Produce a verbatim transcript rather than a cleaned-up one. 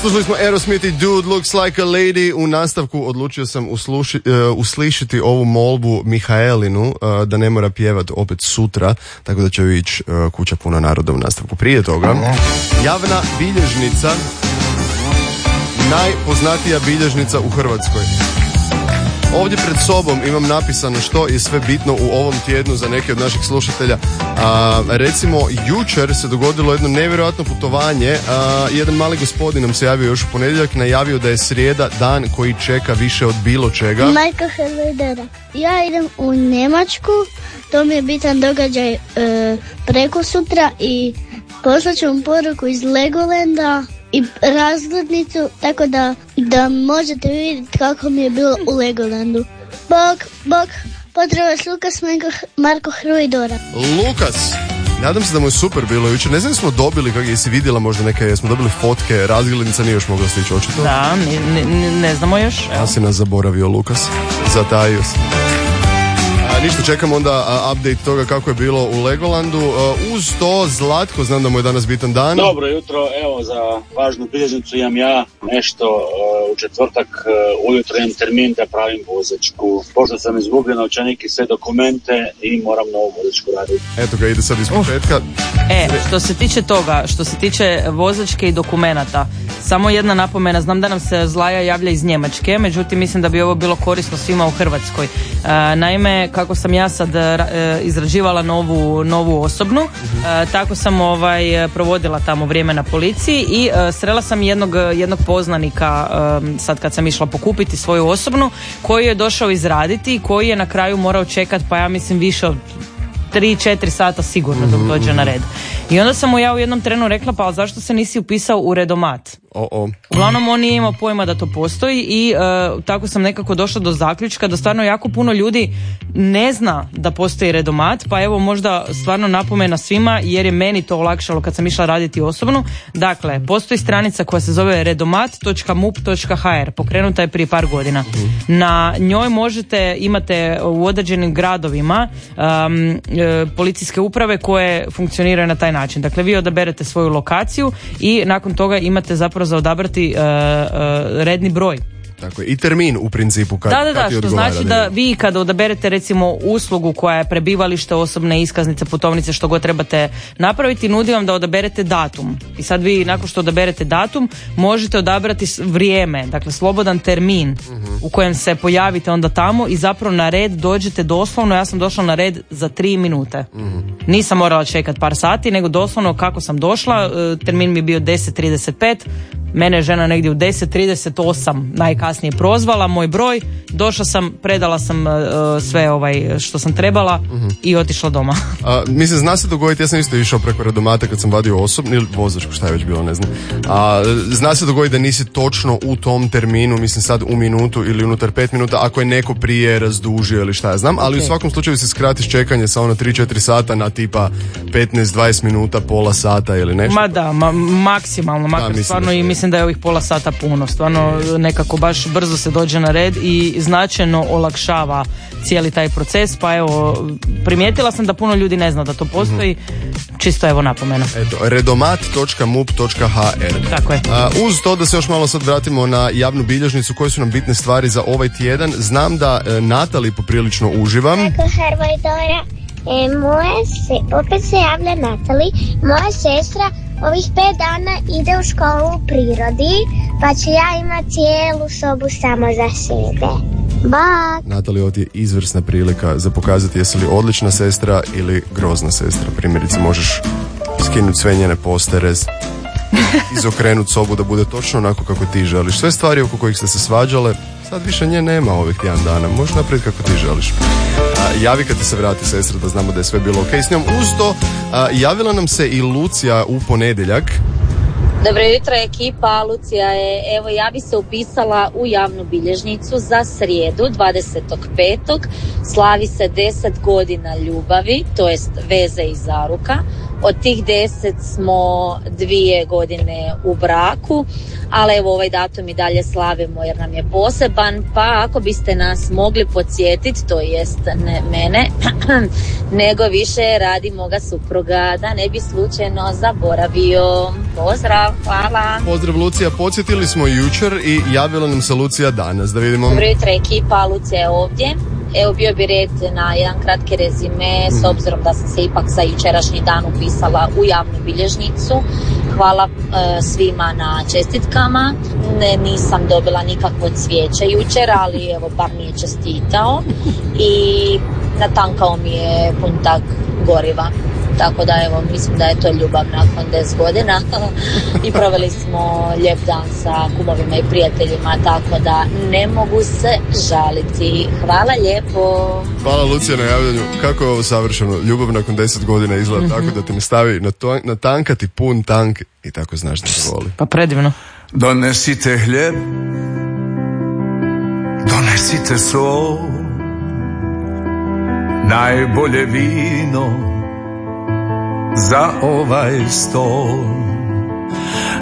Slušali smo Aerosmith i Dude Looks Like a Lady. U nastavku odlučio sam usluši, uh, uslišiti ovu molbu Mihaelinu uh, da ne mora pjevat opet sutra, tako da će ići uh, kuća puna naroda u nastavku. Prije toga, javna bilježnica, najpoznatija bilježnica u Hrvatskoj. Ovdje pred sobom imam napisano što je sve bitno u ovom tjednu za neke od naših slušatelja. A, recimo, jučer se dogodilo jedno nevjerojatno putovanje. A, jedan mali gospodin nam se javio još u ponedjeljak, najavio da je srijeda dan koji čeka više od bilo čega. Majka Helvedera. Ja idem u Njemačku, to mi je bitan događaj e, preko sutra i poslat ću vam poruku iz Legolanda i razglednicu, tako da, da možete vidjeti kako mi je bilo u Legolandu. Bok, bok, potreba vas Lukas, Marko Hruidora. Lukas, nadam se da mu je super bilo jučer. Ne znam, smo dobili, kako jesi vidjela možda neke, jesmo dobili fotke, razglednica nije još mogla stići, očito. Da, ne, ne, ne znamo još. Ja si nas zaboravio, Lukas, zatajio se. Ništa, čekam onda uh, update toga kako je bilo u Legolandu. Uh, uz to, Zlatko, znam da mu je danas bitan dan. Dobro jutro, evo za važnu bilježnicu imam ja nešto uh, u četvrtak uh, ujutro imam termin da pravim vozačku. Pošto sam izgubio novčanik i sve dokumente i moram novu vozačku raditi. Eto ga, ide sad iz početka. E, što se tiče toga, što se tiče vozačke i dokumenata, samo jedna napomena, znam da nam se Zlaja javlja iz Njemačke, međutim mislim da bi ovo bilo korisno svima u Hrvatskoj. Uh, naime, kako sam ja sad uh, izrađivala novu, novu osobnu, uh, tako sam ovaj, provodila tamo vrijeme na policiji i uh, srela sam jednog, jednog poznanika um, sad kad sam išla pokupiti svoju osobnu, koji je došao izraditi i koji je na kraju morao čekati, pa ja mislim više od tri četiri sata sigurno dok dođe na red. I onda sam mu ja u jednom trenu rekla, pa zašto se nisi upisao u redomat? Oh-oh. Uglavnom on nije imao pojma da to postoji i uh, tako sam nekako došla do zaključka da stvarno jako puno ljudi ne zna da postoji redomat, pa evo možda stvarno napomena svima jer je meni to olakšalo kad sam išla raditi osobnu. Dakle, postoji stranica koja se zove redomat točka mup točka ha er, pokrenuta je prije par godina. Na njoj možete, imate u određenim gradovima um, policijske uprave koje funkcioniraju na taj način. Dakle, vi odaberete svoju lokaciju i nakon toga imate zapravo za odabrati uh, uh, redni broj. Tako je, i termin u principu kad, da, da, da, kad što znači da vi kada odaberete recimo uslugu koja je prebivalište, osobne iskaznice, putovnice, što god trebate napraviti, nudi vam da odaberete datum. I sad vi nakon što odaberete datum možete odabrati vrijeme, dakle slobodan termin uh-huh. u kojem se pojavite onda tamo i zapravo na red dođete doslovno, ja sam došla na red za tri minute. Uh-huh. Nisam morala čekati par sati, nego doslovno kako sam došla, termin mi je bio deset trideset pet, mene je žena negdje u deset trideset osam najkasnije prozvala, moj broj, došla sam, predala sam uh, sve ovaj što sam trebala uh-huh. i otišla doma. A, mislim, zna se dogoditi, ja sam isto išao preko redomata kad sam vadio osobnu ili vozačku, šta je već bilo, ne znam. A, zna se dogoditi da nisi točno u tom terminu, mislim sad u minutu ili unutar pet minuta, ako je neko prije razdužio ili šta ja znam, ali okay. u svakom slučaju se skratiš čekanje sa ono tri četiri sata na tipa petnaest dvadeset minuta, pola sata ili nešto. Ma da, ma, maksimalno, makar da, stvarno i mislim da je ovih pola sata puno, stvarno nekako baš brzo se dođe na red i značajno olakšava cijeli taj proces, pa evo primijetila sam da puno ljudi ne zna da to postoji, mm-hmm. čisto evo napomena. Eto, redomat točka mup točka ha er. Tako je. A, uz to da se još malo sad vratimo na javnu bilježnicu, koje su nam bitne stvari za ovaj tjedan, znam da e, Natali poprilično uživa. Tako, Hervajdora, e, moje se, opet se javlja Natali, moja sestra ovih pet dana ide u školu u prirodi, pa ću ja imati cijelu sobu samo za sebe. Bak! Natali, ovdje je izvrsna prilika za pokazati jesi li odlična sestra ili grozna sestra. Primjerice, možeš skinuti sve njene postere, izokrenuti sobu da bude točno onako kako ti želiš. Sve stvari oko kojih ste se svađale, sad više nje nema ovih tjedan dana. Možeš napraviti kako ti želiš. A, javi kad ti se vrati sestra da znamo da je sve bilo ok s njom. Uz to a, javila nam se i Lucija u ponedjeljak. Dobro jutro ekipa, Lucija je, evo ja bi se upisala u javnu bilježnicu za srijedu dvadesetog petog slavi se deset godina ljubavi, to jest veze i zaruka. Od tih deset smo dvije godine u braku, ali evo ovaj datum i dalje slavimo jer nam je poseban, pa ako biste nas mogli podsjetiti, to jest ne mene, nego više radi moga supruga, da ne bi slučajno zaboravio. Pozdrav, hvala. Pozdrav Lucija, podsjetili smo jučer i javila nam se Lucija danas, da vidimo. Dobro jutro ekipa, Lucija je ovdje. Evo bio bi red na jedan kratki rezime s obzirom da sam se ipak za jučerašnji dan upisala u javnu bilježnicu. Hvala e, svima na čestitkama. Ne, nisam dobila nikakvo cvijeće jučer, ali evo bar mi je čestitao i natankao mi je puntak goriva. Tako da evo, mislim da je to ljubav nakon deset godina i proveli smo lijep dan sa kumovima i prijateljima, tako da ne mogu se žaliti. Hvala lijepo. Hvala Lucija na javljanju. Kako je ovo savršeno? Ljubav nakon deset godina izgleda mm-hmm. tako da ti ne stavi na, to, na tankati pun tank i tako znaš da te voli. Pa predivno. Donesite hljeb, donesite sol, najbolje vino za ovaj stol.